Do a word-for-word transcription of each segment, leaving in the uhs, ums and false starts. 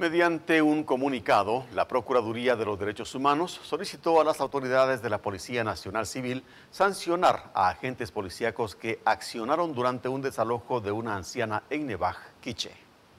Mediante un comunicado, la Procuraduría de los Derechos Humanos solicitó a las autoridades de la Policía Nacional Civil sancionar a agentes policíacos que accionaron durante un desalojo de una anciana en Nevaj, Quiché.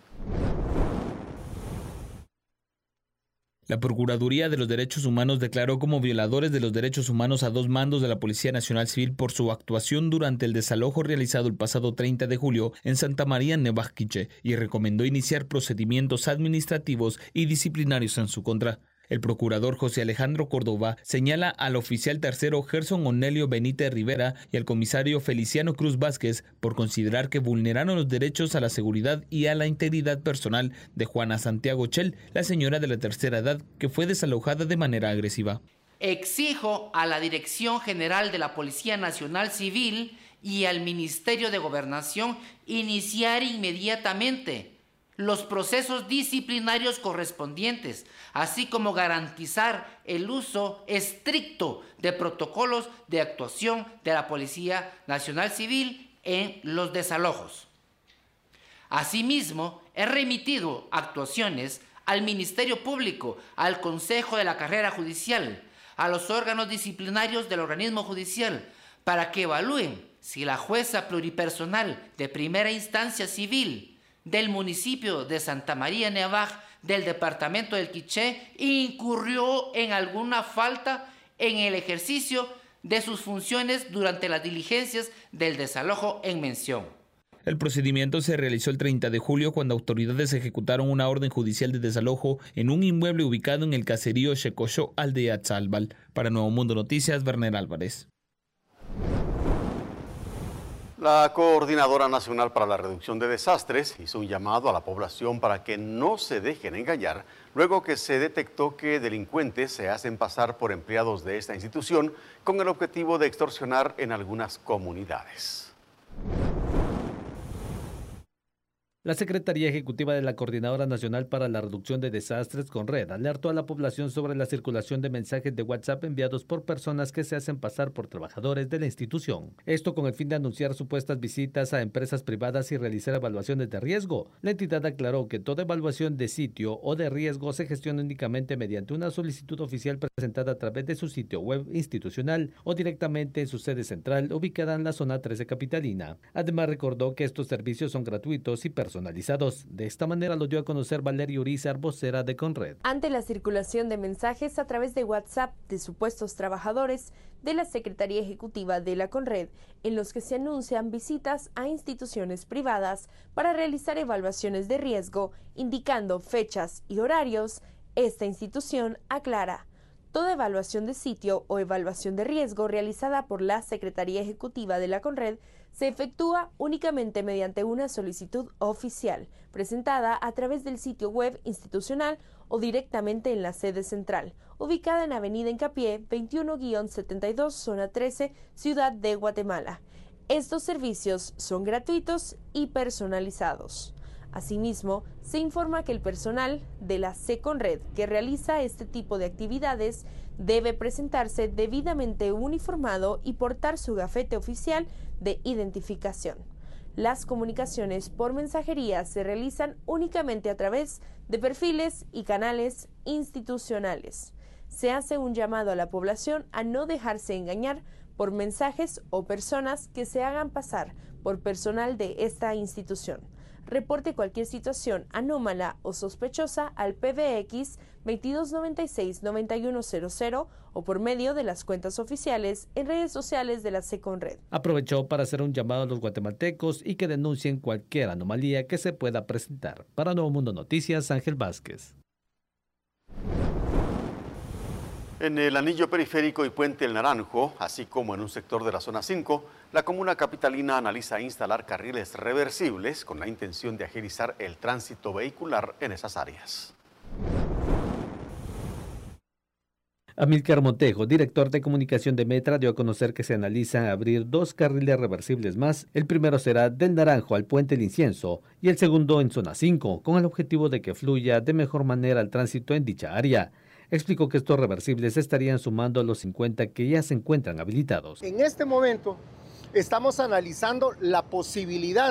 La Procuraduría de los Derechos Humanos declaró como violadores de los derechos humanos a dos mandos de la Policía Nacional Civil por su actuación durante el desalojo realizado el pasado treinta de julio en Santa María, Nevaj, Quiché, y recomendó iniciar procedimientos administrativos y disciplinarios en su contra. El procurador José Alejandro Córdoba señala al oficial tercero Gerson Onelio Benítez Rivera y al comisario Feliciano Cruz Vázquez por considerar que vulneraron los derechos a la seguridad y a la integridad personal de Juana Santiago Chel, la señora de la tercera edad que fue desalojada de manera agresiva. Exijo a la Dirección General de la Policía Nacional Civil y al Ministerio de Gobernación iniciar inmediatamente los procesos disciplinarios correspondientes, así como garantizar el uso estricto de protocolos de actuación de la Policía Nacional Civil en los desalojos. Asimismo, he remitido actuaciones al Ministerio Público, al Consejo de la Carrera Judicial, a los órganos disciplinarios del organismo judicial, para que evalúen si la jueza pluripersonal de primera instancia civil del municipio de Santa María Nevaj del departamento del Quiché incurrió en alguna falta en el ejercicio de sus funciones durante las diligencias del desalojo en mención. El procedimiento se realizó el treinta de julio cuando autoridades ejecutaron una orden judicial de desalojo en un inmueble ubicado en el caserío Checocho, aldea Tzalbal. Para Nuevo Mundo Noticias, Werner Álvarez. La Coordinadora Nacional para la Reducción de Desastres hizo un llamado a la población para que no se dejen engañar luego que se detectó que delincuentes se hacen pasar por empleados de esta institución con el objetivo de extorsionar en algunas comunidades. La Secretaría Ejecutiva de la Coordinadora Nacional para la Reducción de Desastres, CONRED, alertó a la población sobre la circulación de mensajes de WhatsApp enviados por personas que se hacen pasar por trabajadores de la institución. Esto con el fin de anunciar supuestas visitas a empresas privadas y realizar evaluaciones de riesgo. La entidad aclaró que toda evaluación de sitio o de riesgo se gestiona únicamente mediante una solicitud oficial presentada a través de su sitio web institucional o directamente en su sede central ubicada en la zona trece capitalina. Además, recordó que estos servicios son gratuitos y personalizados. personalizados. De esta manera lo dio a conocer Valeria Urizar, vocera de CONRED. Ante la circulación de mensajes a través de WhatsApp de supuestos trabajadores de la Secretaría Ejecutiva de la CONRED, en los que se anuncian visitas a instituciones privadas para realizar evaluaciones de riesgo, indicando fechas y horarios, esta institución aclara: toda evaluación de sitio o evaluación de riesgo realizada por la Secretaría Ejecutiva de la CONRED se efectúa únicamente mediante una solicitud oficial, presentada a través del sitio web institucional o directamente en la sede central, ubicada en Avenida Hincapié veintiuno guión setenta y dos, zona trece, Ciudad de Guatemala. Estos servicios son gratuitos y personalizados. Asimismo, se informa que el personal de la CECONRED que realiza este tipo de actividades debe presentarse debidamente uniformado y portar su gafete oficial de identificación. Las comunicaciones por mensajería se realizan únicamente a través de perfiles y canales institucionales. Se hace un llamado a la población a no dejarse engañar por mensajes o personas que se hagan pasar por personal de esta institución. Reporte cualquier situación anómala o sospechosa al P B X veintidós noventa y seis noventa y uno cero cero o por medio de las cuentas oficiales en redes sociales de la CECONRED. Aprovechó para hacer un llamado a los guatemaltecos y que denuncien cualquier anomalía que se pueda presentar. Para Nuevo Mundo Noticias, Ángel Vázquez. En el anillo periférico y Puente El Naranjo, así como en un sector de la zona cinco, la comuna capitalina analiza instalar carriles reversibles con la intención de agilizar el tránsito vehicular en esas áreas. Amílcar Montejo, director de comunicación de Metra, dio a conocer que se analizan abrir dos carriles reversibles más. El primero será del Naranjo al Puente El Incienso y el segundo en zona cinco, con el objetivo de que fluya de mejor manera el tránsito en dicha área. Explicó que estos reversibles estarían sumando a los cincuenta que ya se encuentran habilitados. En este momento estamos analizando la posibilidad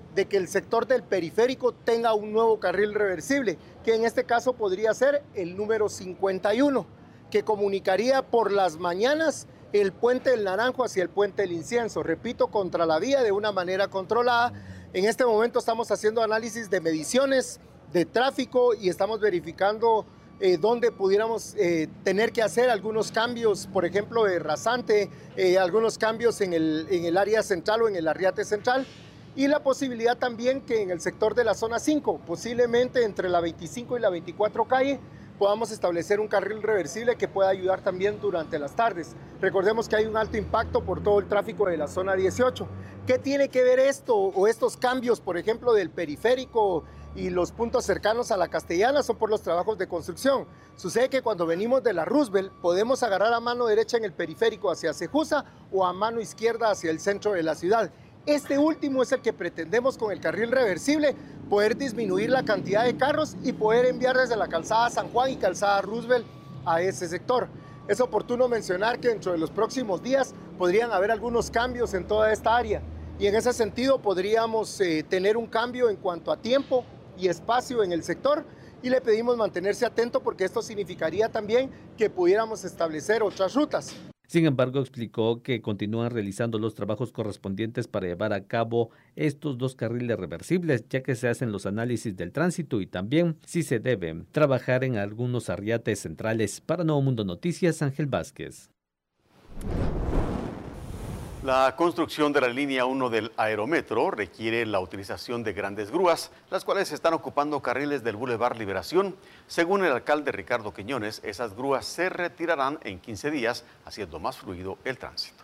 de que el sector del periférico tenga un nuevo carril reversible, que en este caso podría ser el número cincuenta y uno, que comunicaría por las mañanas el puente del Naranjo hacia el puente del Incienso, repito, contra la vía de una manera controlada. En este momento estamos haciendo análisis de mediciones de tráfico y estamos verificando eh, dónde pudiéramos eh, tener que hacer algunos cambios, por ejemplo, de rasante, eh, algunos cambios en el, en el área central o en el arriate central, y la posibilidad también que en el sector de la zona cinco, posiblemente entre la veinticinco y la veinticuatro calle, podamos establecer un carril reversible que pueda ayudar también durante las tardes. Recordemos que hay un alto impacto por todo el tráfico de la zona dieciocho. ¿Qué tiene que ver esto o estos cambios, por ejemplo, del periférico y los puntos cercanos a la Castellana? Son por los trabajos de construcción. Sucede que cuando venimos de la Roosevelt podemos agarrar a mano derecha en el periférico hacia Cejusa o a mano izquierda hacia el centro de la ciudad. Este último es el que pretendemos con el carril reversible poder disminuir la cantidad de carros y poder enviar desde la calzada San Juan y calzada Roosevelt a ese sector. Es oportuno mencionar que dentro de los próximos días podrían haber algunos cambios en toda esta área y en ese sentido podríamos eh, tener un cambio en cuanto a tiempo y espacio en el sector y le pedimos mantenerse atento porque esto significaría también que pudiéramos establecer otras rutas. Sin embargo, explicó que continúan realizando los trabajos correspondientes para llevar a cabo estos dos carriles reversibles, ya que se hacen los análisis del tránsito y también si se debe trabajar en algunos arriates centrales. Para Nuevo Mundo Noticias, Ángel Vázquez. La construcción de la línea uno del Aerometro requiere la utilización de grandes grúas, las cuales están ocupando carriles del Boulevard Liberación. Según el alcalde Ricardo Quiñones, esas grúas se retirarán en quince días, haciendo más fluido el tránsito.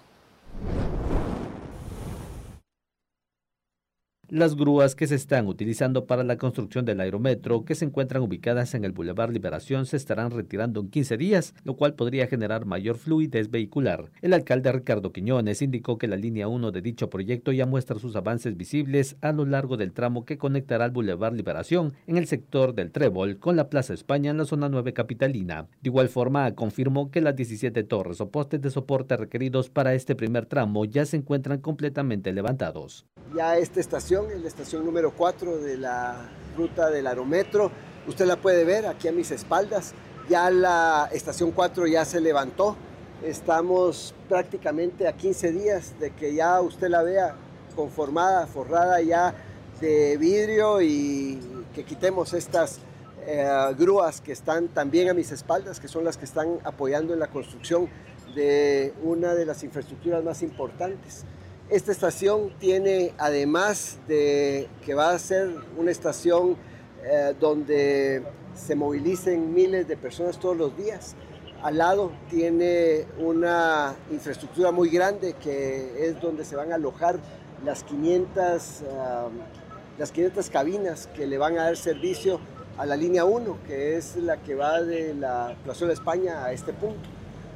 Las grúas que se están utilizando para la construcción del Aerometro, que se encuentran ubicadas en el Boulevard Liberación, se estarán retirando en quince días, lo cual podría generar mayor fluidez vehicular. El alcalde Ricardo Quiñones indicó que la línea uno de dicho proyecto ya muestra sus avances visibles a lo largo del tramo que conectará al Boulevard Liberación en el sector del Trébol con la Plaza España en la zona nueve capitalina. De igual forma, confirmó que las diecisiete torres o postes de soporte requeridos para este primer tramo ya se encuentran completamente levantados. Ya esta estación es la estación número cuatro de la ruta del Aerometro. Usted la puede ver aquí a mis espaldas. Ya la estación cuatro ya se levantó. Estamos prácticamente a quince días de que ya usted la vea conformada, forrada ya de vidrio y que quitemos estas eh, grúas que están también a mis espaldas, que son las que están apoyando en la construcción de una de las infraestructuras más importantes. Esta estación tiene, además de que va a ser una estación eh, donde se movilicen miles de personas todos los días, al lado tiene una infraestructura muy grande que es donde se van a alojar las quinientas, uh, las quinientas cabinas que le van a dar servicio a la línea uno, que es la que va de la Plazuela España a este punto.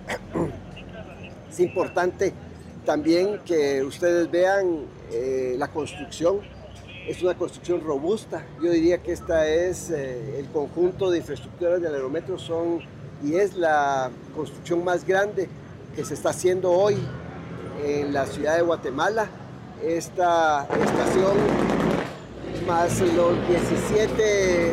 Es importante también que ustedes vean eh, la construcción. Es una construcción robusta. Yo diría que esta es eh, el conjunto de infraestructuras del Aerometro son y es la construcción más grande que se está haciendo hoy en la ciudad de Guatemala. Esta estación más los diecisiete,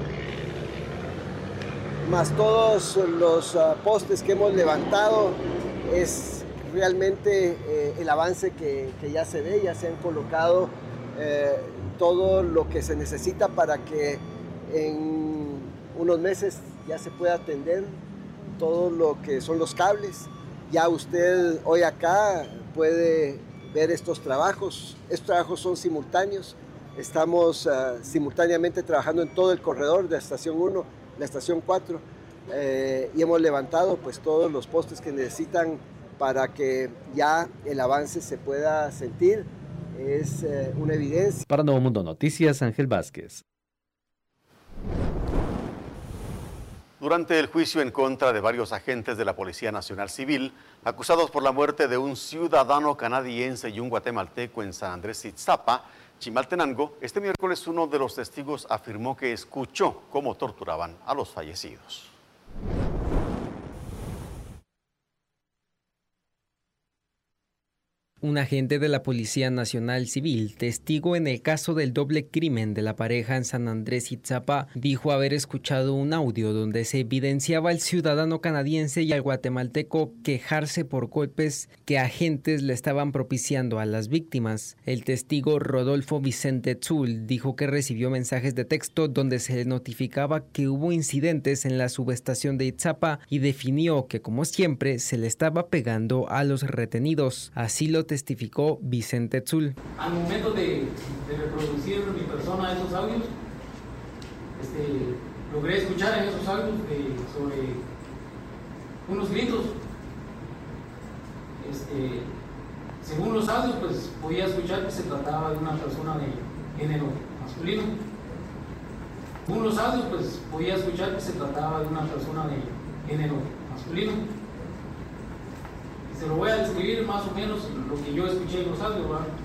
más todos los uh, postes que hemos levantado, es realmente eh, el avance que, que ya se ve. Ya se han colocado eh, todo lo que se necesita para que en unos meses ya se pueda atender todo lo que son los cables. Ya usted hoy acá puede ver estos trabajos. Estos trabajos son simultáneos. Estamos uh, simultáneamente trabajando en todo el corredor de la estación uno, la estación cuatro, eh, y hemos levantado pues todos los postes que necesitan para que ya el avance se pueda sentir. Es eh, una evidencia. Para Nuevo Mundo Noticias, Ángel Vázquez. Durante el juicio en contra de varios agentes de la Policía Nacional Civil, acusados por la muerte de un ciudadano canadiense y un guatemalteco en San Andrés Itzapa, Chimaltenango, este miércoles uno de los testigos afirmó que escuchó cómo torturaban a los fallecidos. Un agente de la Policía Nacional Civil, testigo en el caso del doble crimen de la pareja en San Andrés Itzapa, dijo haber escuchado un audio donde se evidenciaba al ciudadano canadiense y al guatemalteco quejarse por golpes que agentes le estaban propiciando a las víctimas. El testigo Rodolfo Vicente Tzul dijo que recibió mensajes de texto donde se le notificaba que hubo incidentes en la subestación de Itzapa y definió que, como siempre, se le estaba pegando a los retenidos. Así lo testificó Vicente Tzul. Al momento de, de reproducir mi persona esos audios, este, logré escuchar en esos audios eh, sobre unos gritos. Este, según los audios, pues podía escuchar que se trataba de una persona de género masculino. Según los audios, pues podía escuchar que se trataba de una persona de género masculino. Se lo voy a describir más o menos lo que yo escuché en los audios, ¿verdad?